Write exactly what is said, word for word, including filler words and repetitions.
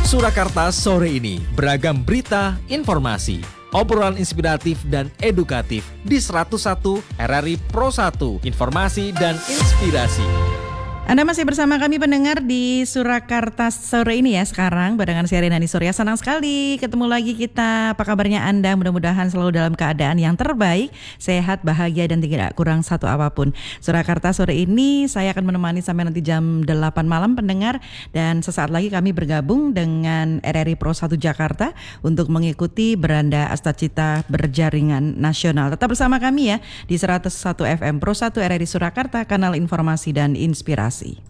Surakarta sore ini, beragam berita, informasi, obrolan inspiratif dan edukatif di seratus satu R R I Pro satu, informasi dan inspirasi. Anda masih bersama kami pendengar di Surakarta sore ini ya sekarang barengan saya Renani Surya. Senang sekali ketemu lagi kita. Apa kabarnya Anda? Mudah-mudahan selalu dalam keadaan yang terbaik, sehat, bahagia dan tidak kurang satu apapun. Surakarta sore ini saya akan menemani sampai nanti jam delapan malam pendengar, dan sesaat lagi kami bergabung dengan R R I Pro satu Jakarta untuk mengikuti Beranda Astacita Berjaringan Nasional. Tetap bersama kami ya di seratus satu F M Pro satu R R I Surakarta, kanal informasi dan inspirasi.